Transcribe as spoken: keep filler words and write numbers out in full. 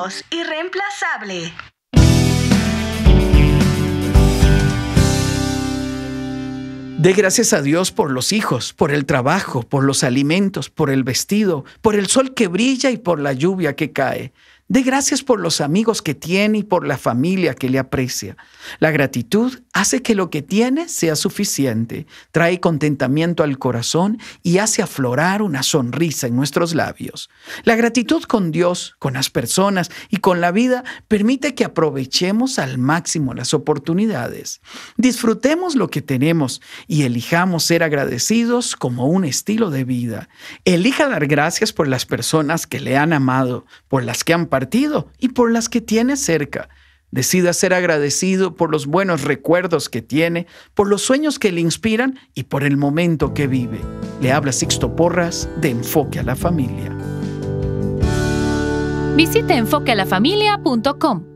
voz irreemplazable. Dé gracias a Dios por los hijos, por el trabajo, por los alimentos, por el vestido, por el sol que brilla y por la lluvia que cae. Dé gracias por los amigos que tiene y por la familia que le aprecia. La gratitud hace que lo que tiene sea suficiente, trae contentamiento al corazón y hace aflorar una sonrisa en nuestros labios. La gratitud con Dios, con las personas y con la vida permite que aprovechemos al máximo las oportunidades. Disfrutemos lo que tenemos y elijamos ser agradecidos como un estilo de vida. Elija dar gracias por las personas que le han amado, por las que han partido y por las que tiene cerca. Decida ser agradecido por los buenos recuerdos que tiene, por los sueños que le inspiran y por el momento que vive. Le habla Sixto Porras de Enfoque a la Familia. Visite enfoque a la familia punto com.